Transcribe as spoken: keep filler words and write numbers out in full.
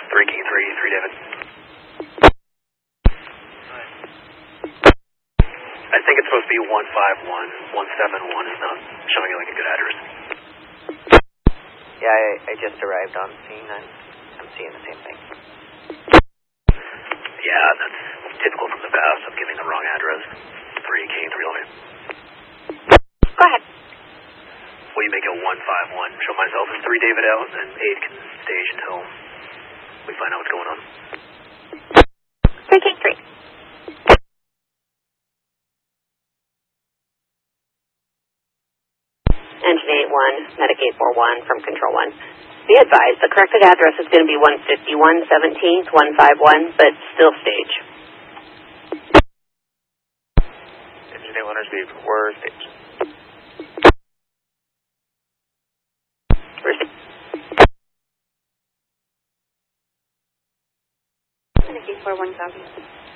three King three, three David. I think it's supposed to be one five one. one seven one is not showing you like a good address. Yeah, I, I just arrived on scene. I'm, I'm seeing the same thing. Yeah, that's typical from the past of giving the wrong address. three King three Lawyer. Go ahead. Will you make it one five one? Show myself as three David out, and eight can stage until we find out what's going on. three King three. Engine eight one, Medic eight four one from Control one. Be advised, the corrected address is going to be one fifty-one seventeenth, one five one, but still stage. Engine eight one received. We're stage. We're stage. Medic eight four one copy.